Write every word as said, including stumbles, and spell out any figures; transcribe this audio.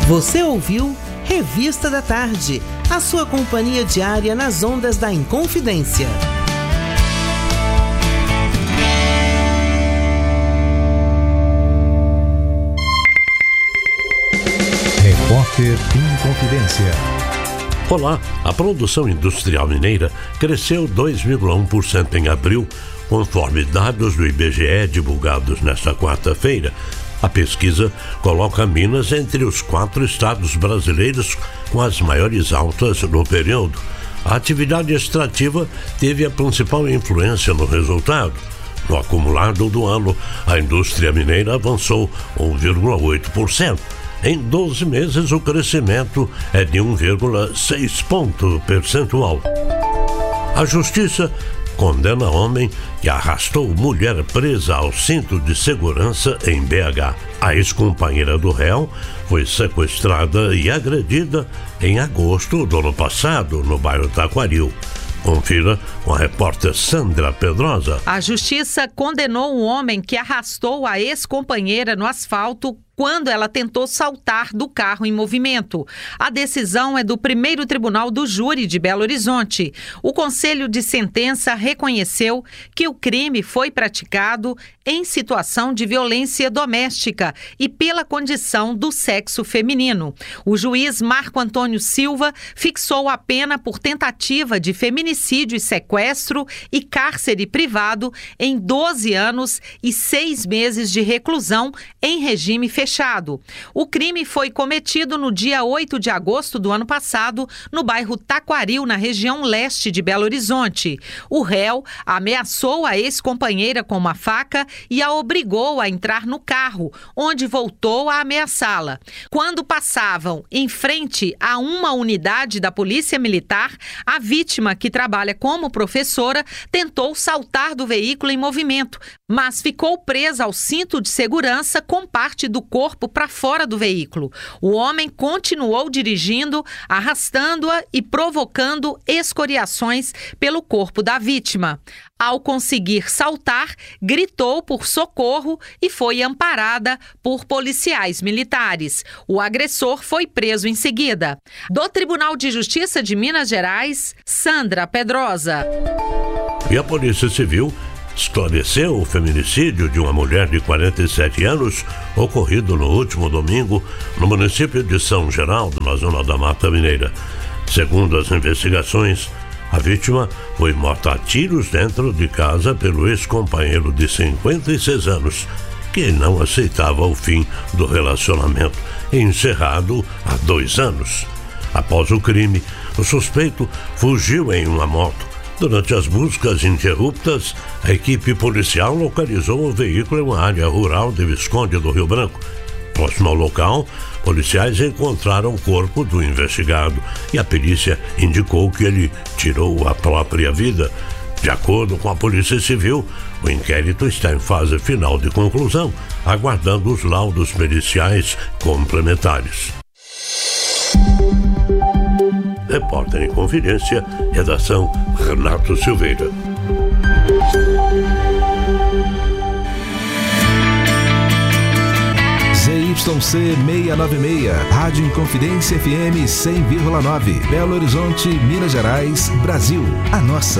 Você ouviu Revista da Tarde, a sua companhia diária nas ondas da Inconfidência. Repórter Inconfidência. Olá, a produção industrial mineira cresceu dois vírgula um por cento em abril, conforme dados do I B G E divulgados nesta quarta-feira. A pesquisa coloca Minas entre os quatro estados brasileiros com as maiores altas no período. A atividade extrativa teve a principal influência no resultado. No acumulado do ano, a indústria mineira avançou um vírgula oito por cento. Em doze meses, o crescimento é de um vírgula seis ponto percentual. A Justiça condena homem que arrastou mulher presa ao cinto de segurança em B H. A ex-companheira do réu foi sequestrada e agredida em agosto do ano passado, no bairro Taquaril. Confira com a repórter Sandra Pedrosa. A Justiça condenou um homem que arrastou a ex-companheira no asfalto quando ela tentou saltar do carro em movimento. A decisão é do primeiro Tribunal do Júri de Belo Horizonte. O Conselho de Sentença reconheceu que o crime foi praticado em situação de violência doméstica e pela condição do sexo feminino. O juiz Marco Antônio Silva fixou a pena por tentativa de feminicídio e sequestro e cárcere privado em doze anos e seis meses de reclusão em regime fechado. Fechado. O crime foi cometido no dia oito de agosto do ano passado, no bairro Taquaril, na região leste de Belo Horizonte. O réu ameaçou a ex-companheira com uma faca e a obrigou a entrar no carro, onde voltou a ameaçá-la. Quando passavam em frente a uma unidade da Polícia Militar, a vítima, que trabalha como professora, tentou saltar do veículo em movimento, mas ficou presa ao cinto de segurança com parte do corpo para fora do veículo. O homem continuou dirigindo, arrastando-a e provocando escoriações pelo corpo da vítima. Ao conseguir saltar, gritou por socorro e foi amparada por policiais militares. O agressor foi preso em seguida. Do Tribunal de Justiça de Minas Gerais, Sandra Pedrosa. E a Polícia Civil esclareceu o feminicídio de uma mulher de quarenta e sete anos, ocorrido no último domingo no município de São Geraldo, na zona da Mata Mineira. Segundo as investigações, a vítima foi morta a tiros dentro de casa pelo ex-companheiro de cinquenta e seis anos, que não aceitava o fim do relacionamento, encerrado há dois anos. Após o crime, o suspeito fugiu em uma moto. Durante as buscas interruptas, a equipe policial localizou o veículo em uma área rural de Visconde do Rio Branco. Próximo ao local, policiais encontraram o corpo do investigado e a perícia indicou que ele tirou a própria vida. De acordo com a Polícia Civil, o inquérito está em fase final de conclusão, aguardando os laudos periciais complementares. Repórter em Confidência, redação Renato Silveira. Z Y C seiscentos e noventa e seis, Rádio Inconfidência F M cem vírgula nove, Belo Horizonte, Minas Gerais, Brasil. A nossa